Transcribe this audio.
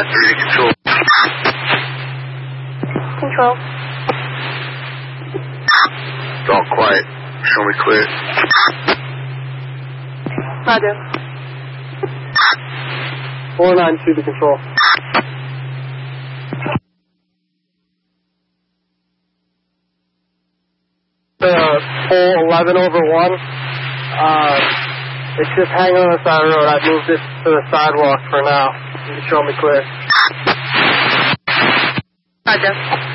9-3 to control. Control. It's all quiet. Show me clear. Roger. 492 to control. 11 over 1. It's just hanging on the side of the road. I've moved it to the sidewalk for now. You can show me clear. Roger.